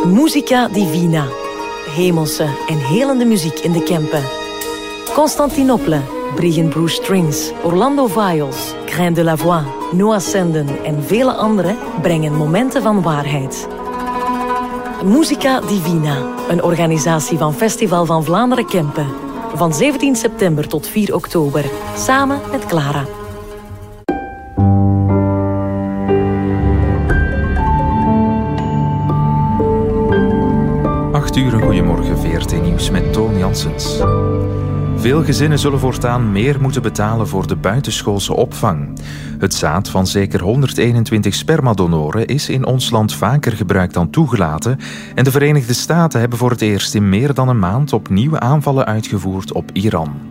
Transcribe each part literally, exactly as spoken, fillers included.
Musica Divina. Hemelse en helende muziek in de Kempen. Constantinople, Briggen Bruce Strings, Orlando Viols, Grain de la Voix, Noah Senden en vele anderen brengen momenten van waarheid. Musica Divina, een organisatie van Festival van Vlaanderen Kempen. Van zeventien september tot vier oktober, samen met Clara. acht uur, goedemorgen, V R T Nieuws met Toon Janssens. Veel gezinnen zullen voortaan meer moeten betalen voor de buitenschoolse opvang. Het zaad van zeker honderdeenentwintig spermadonoren is in ons land vaker gebruikt dan toegelaten en de Verenigde Staten hebben voor het eerst in meer dan een maand opnieuw aanvallen uitgevoerd op Iran.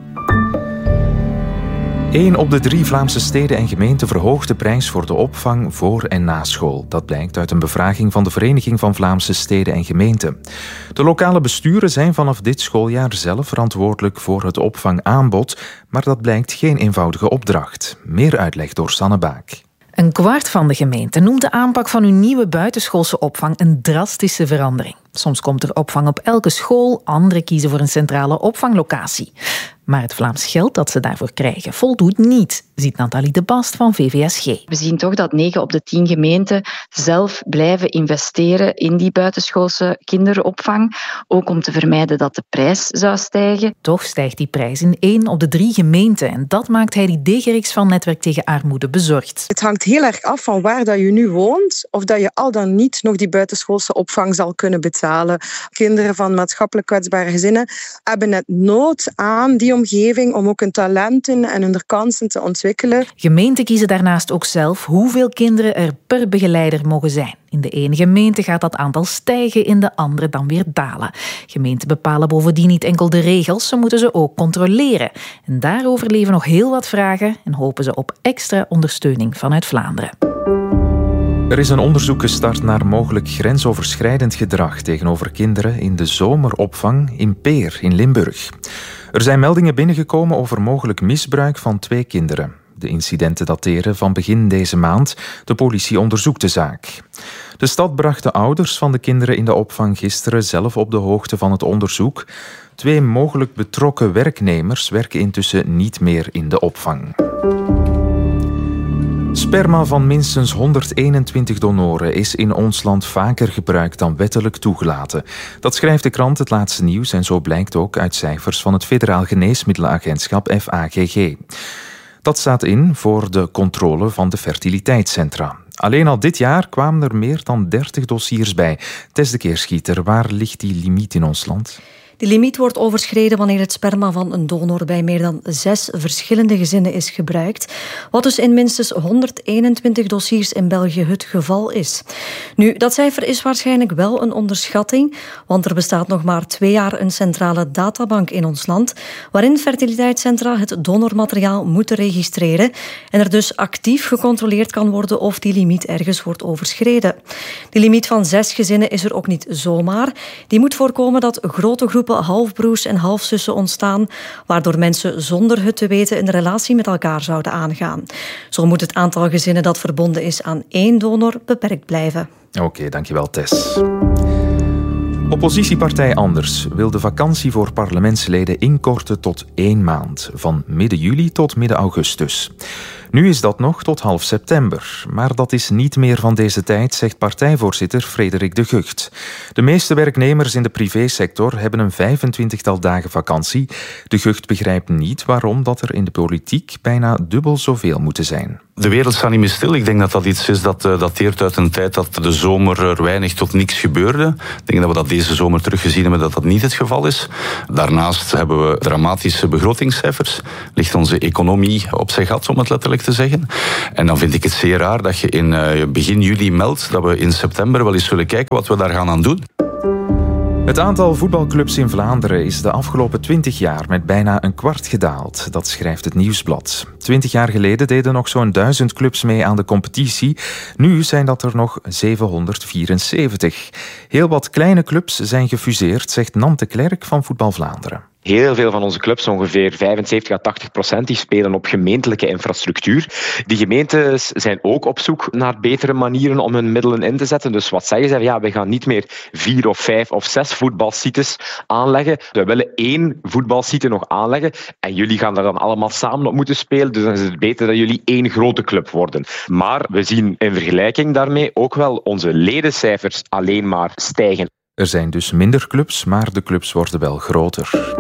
Eén op de drie Vlaamse steden en gemeenten verhoogt de prijs voor de opvang voor en na school. Dat blijkt uit een bevraging van de Vereniging van Vlaamse Steden en Gemeenten. De lokale besturen zijn vanaf dit schooljaar zelf verantwoordelijk voor het opvangaanbod, maar dat blijkt geen eenvoudige opdracht. Meer uitleg door Sanne Baak. Een kwart van de gemeenten noemt de aanpak van hun nieuwe buitenschoolse opvang een drastische verandering. Soms komt er opvang op elke school, anderen kiezen voor een centrale opvanglocatie. Maar het Vlaams geld dat ze daarvoor krijgen voldoet niet, ziet Nathalie de Bast van V V S G. We zien toch dat negen op de tien gemeenten zelf blijven investeren in die buitenschoolse kinderopvang, ook om te vermijden dat de prijs zou stijgen. Toch stijgt die prijs in één op de drie gemeenten en dat maakt Heidi Degerix van Netwerk tegen Armoede bezorgd. Het hangt heel erg af van waar dat je nu woont, of dat je al dan niet nog die buitenschoolse opvang zal kunnen betalen. Kinderen van maatschappelijk kwetsbare gezinnen hebben net nood aan die omgeving om ook hun talenten en hun kansen te ontwikkelen. Gemeenten kiezen daarnaast ook zelf hoeveel kinderen er per begeleider mogen zijn. In de ene gemeente gaat dat aantal stijgen, in de andere dan weer dalen. Gemeenten bepalen bovendien niet enkel de regels, ze moeten ze ook controleren. En daarover leven nog heel wat vragen en hopen ze op extra ondersteuning vanuit Vlaanderen. Er is een onderzoek gestart naar mogelijk grensoverschrijdend gedrag tegenover kinderen in de zomeropvang in Peer in Limburg. Er zijn meldingen binnengekomen over mogelijk misbruik van twee kinderen. De incidenten dateren van begin deze maand. De politie onderzoekt de zaak. De stad bracht de ouders van de kinderen in de opvang gisteren zelf op de hoogte van het onderzoek. Twee mogelijk betrokken werknemers werken intussen niet meer in de opvang. Sperma van minstens honderdeenentwintig donoren is in ons land vaker gebruikt dan wettelijk toegelaten. Dat schrijft de krant Het Laatste Nieuws en zo blijkt ook uit cijfers van het Federaal Geneesmiddelenagentschap F A G G. Dat staat in voor de controle van de fertiliteitscentra. Alleen al dit jaar kwamen er meer dan dertig dossiers bij. Tess de Keerschieter, waar ligt die limiet in ons land? Die limiet wordt overschreden wanneer het sperma van een donor bij meer dan zes verschillende gezinnen is gebruikt, wat dus in minstens honderdeenentwintig dossiers in België het geval is. Nu, dat cijfer is waarschijnlijk wel een onderschatting, want er bestaat nog maar twee jaar een centrale databank in ons land, waarin fertiliteitscentra het donormateriaal moeten registreren en er dus actief gecontroleerd kan worden of die limiet ergens wordt overschreden. Die limiet van zes gezinnen is er ook niet zomaar. Die moet voorkomen dat grote groepen halfbroers en halfzussen ontstaan, waardoor mensen zonder het te weten een relatie met elkaar zouden aangaan. Zo moet het aantal gezinnen dat verbonden is aan één donor beperkt blijven. Oké, okay, dankjewel Tess. Oppositiepartij Anders wil de vakantie voor parlementsleden inkorten tot één maand, van midden juli tot midden augustus. Nu is dat nog tot half september, maar dat is niet meer van deze tijd, zegt partijvoorzitter Frederik de Gucht. De meeste werknemers in de privésector hebben een vijfentwintigtal dagen vakantie. De Gucht begrijpt niet waarom dat er in de politiek bijna dubbel zoveel moeten zijn. De wereld staat niet meer stil. Ik denk dat dat iets is dat uh, dateert uit een tijd dat de zomer er weinig tot niks gebeurde. Ik denk dat we dat deze zomer teruggezien hebben dat dat niet het geval is. Daarnaast hebben we dramatische begrotingscijfers. Ligt onze economie op zijn gat, om het letterlijk te zeggen. En dan vind ik het zeer raar dat je in uh, begin juli meldt dat we in september wel eens zullen kijken wat we daar gaan aan doen. Het aantal voetbalclubs in Vlaanderen is de afgelopen twintig jaar met bijna een kwart gedaald. Dat schrijft het Nieuwsblad. Twintig jaar geleden deden nog zo'n duizend clubs mee aan de competitie. Nu zijn dat er nog zevenhonderdvierenzeventig. Heel wat kleine clubs zijn gefuseerd, zegt Nante Klerk van Voetbal Vlaanderen. Heel veel van onze clubs, ongeveer vijfenzeventig à tachtig procent, die spelen op gemeentelijke infrastructuur. Die gemeentes zijn ook op zoek naar betere manieren om hun middelen in te zetten. Dus wat zeggen ze? Ja, we gaan niet meer vier of vijf of zes voetbalsites aanleggen. We willen één voetbalsite nog aanleggen en jullie gaan daar dan allemaal samen op moeten spelen. Dus dan is het beter dat jullie één grote club worden. Maar we zien in vergelijking daarmee ook wel onze ledencijfers alleen maar stijgen. Er zijn dus minder clubs, maar de clubs worden wel groter.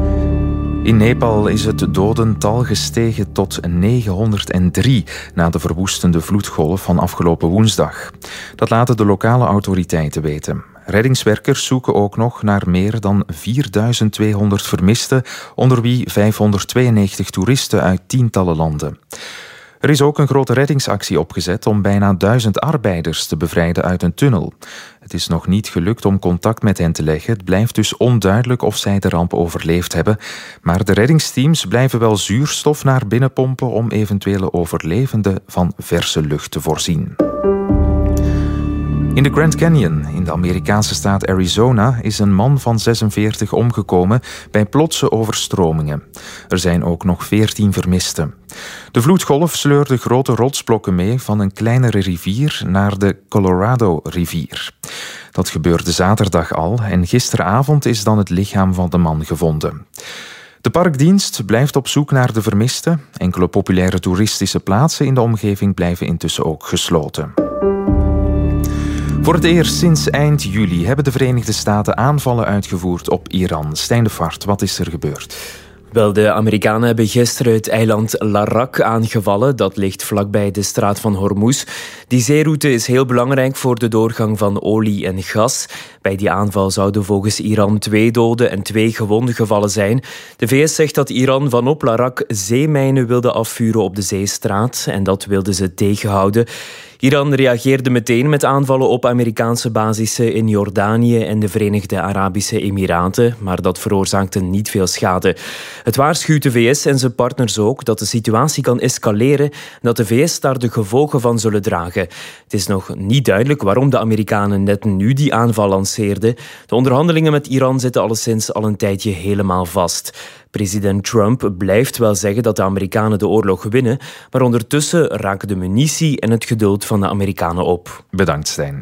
In Nepal is het dodental gestegen tot negenhonderddrie na de verwoestende vloedgolf van afgelopen woensdag. Dat laten de lokale autoriteiten weten. Reddingswerkers zoeken ook nog naar meer dan vierduizend tweehonderd vermisten, onder wie vijfhonderdtweeënnegentig toeristen uit tientallen landen. Er is ook een grote reddingsactie opgezet om bijna duizend arbeiders te bevrijden uit een tunnel. Het is nog niet gelukt om contact met hen te leggen. Het blijft dus onduidelijk of zij de ramp overleefd hebben. Maar de reddingsteams blijven wel zuurstof naar binnen pompen om eventuele overlevenden van verse lucht te voorzien. In de Grand Canyon, in de Amerikaanse staat Arizona, is een man van zesenveertig omgekomen bij plotse overstromingen. Er zijn ook nog veertien vermisten. De vloedgolf sleurde grote rotsblokken mee van een kleinere rivier naar de Colorado-rivier. Dat gebeurde zaterdag al en gisteravond is dan het lichaam van de man gevonden. De parkdienst blijft op zoek naar de vermisten. Enkele populaire toeristische plaatsen in de omgeving blijven intussen ook gesloten. Voor het eerst sinds eind juli hebben de Verenigde Staten aanvallen uitgevoerd op Iran. Stijn de Vaart, wat is er gebeurd? Wel, de Amerikanen hebben gisteren het eiland Larak aangevallen. Dat ligt vlakbij de straat van Hormuz. Die zeeroute is heel belangrijk voor de doorgang van olie en gas. Bij die aanval zouden volgens Iran twee doden en twee gewonden gevallen zijn. De V S zegt dat Iran vanop Larak zeemijnen wilde afvuren op de zeestraat. En dat wilden ze tegenhouden. Iran reageerde meteen met aanvallen op Amerikaanse basissen in Jordanië en de Verenigde Arabische Emiraten, maar dat veroorzaakte niet veel schade. Het waarschuwt de V S en zijn partners ook dat de situatie kan escaleren en dat de V S daar de gevolgen van zullen dragen. Het is nog niet duidelijk waarom de Amerikanen net nu die aanval lanceerden. De onderhandelingen met Iran zitten alleszins al een tijdje helemaal vast. President Trump blijft wel zeggen dat de Amerikanen de oorlog winnen, maar ondertussen raken de munitie en het geduld van de Amerikanen op. Bedankt, Stijn.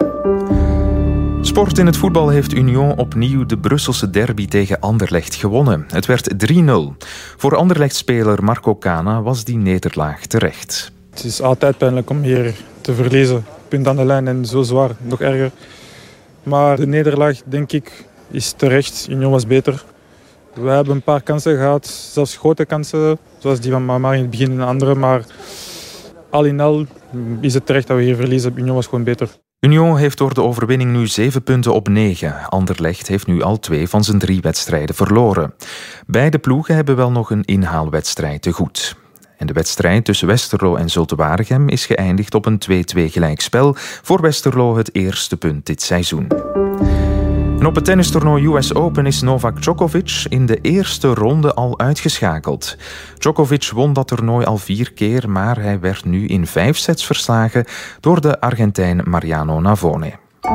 Sport in het voetbal heeft Union opnieuw de Brusselse derby tegen Anderlecht gewonnen. Het werd drie nul. Voor Anderlecht-speler Marco Cana was die nederlaag terecht. Het is altijd pijnlijk om hier te verliezen. Punt aan de lijn en zo zwaar, nog erger. Maar de nederlaag, denk ik, is terecht. Union was beter. We hebben een paar kansen gehad, zelfs grote kansen, zoals die van Mamar in het begin en andere. Maar al in al is het terecht dat we hier verliezen. Union was gewoon beter. Union heeft door de overwinning nu zeven punten op negen. Anderlecht heeft nu al twee van zijn drie wedstrijden verloren. Beide ploegen hebben wel nog een inhaalwedstrijd te goed. En de wedstrijd tussen Westerlo en Zulte Waregem is geëindigd op een twee-twee gelijkspel. Voor Westerlo het eerste punt dit seizoen. En op het tennistoernooi U S Open is Novak Djokovic in de eerste ronde al uitgeschakeld. Djokovic won dat toernooi al vier keer, maar hij werd nu in vijf sets verslagen door de Argentijn Mariano Navone.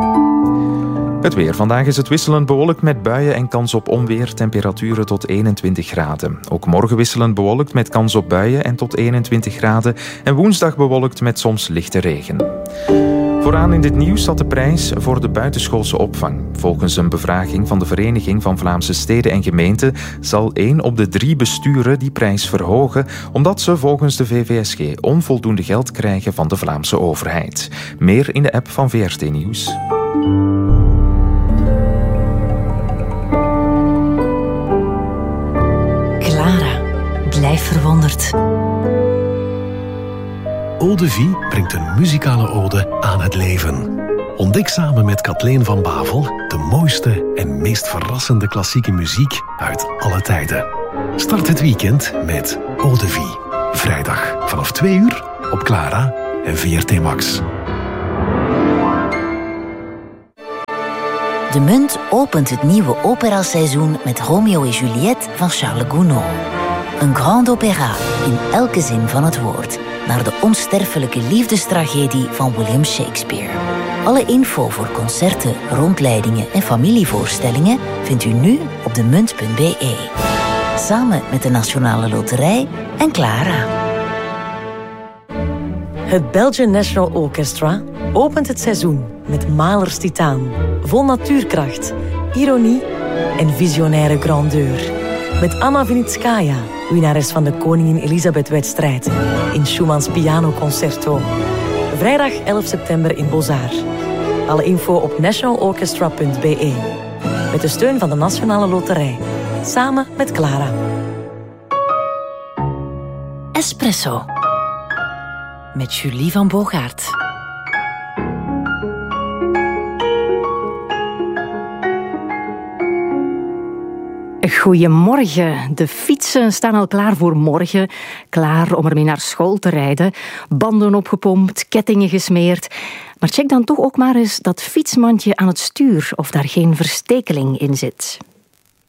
Het weer. Vandaag is het wisselend bewolkt met buien en kans op onweer, temperaturen tot eenentwintig graden. Ook morgen wisselend bewolkt met kans op buien en tot eenentwintig graden. En woensdag bewolkt met soms lichte regen. Vooraan in dit nieuws staat de prijs voor de buitenschoolse opvang. Volgens een bevraging van de Vereniging van Vlaamse Steden en Gemeenten zal één op de drie besturen die prijs verhogen, omdat ze volgens de V V S G onvoldoende geld krijgen van de Vlaamse overheid. Meer in de app van V R T Nieuws. Clara, blijf verwonderd. Eau de Vie brengt een muzikale ode aan het leven. Ontdek samen met Kathleen van Bavel de mooiste en meest verrassende klassieke muziek uit alle tijden. Start het weekend met Eau de Vie. Vrijdag vanaf twee uur op Clara en V R T Max. De Munt opent het nieuwe operaseizoen met Romeo en Juliette van Charles Gounod. Een grand opéra in elke zin van het woord, naar de onsterfelijke liefdestragedie van William Shakespeare. Alle info voor concerten, rondleidingen en familievoorstellingen vindt u nu op de munt punt b e. Samen met de Nationale Loterij en Clara. Het Belgian National Orchestra opent het seizoen met Mahlers Titaan. Vol natuurkracht, ironie en visionaire grandeur. Met Anna Vinitskaya, winnares van de Koningin Elisabeth-wedstrijd, in Schumanns pianoconcerto. Vrijdag elf september in Beaux-Arts. Alle info op national orchestra punt b e. Met de steun van de Nationale Loterij. Samen met Clara. Espresso. Met Julie van Bogaert. Goedemorgen. De fietsen staan al klaar voor morgen. Klaar om ermee naar school te rijden. Banden opgepompt, kettingen gesmeerd. Maar check dan toch ook maar eens dat fietsmandje aan het stuur of daar geen verstekeling in zit.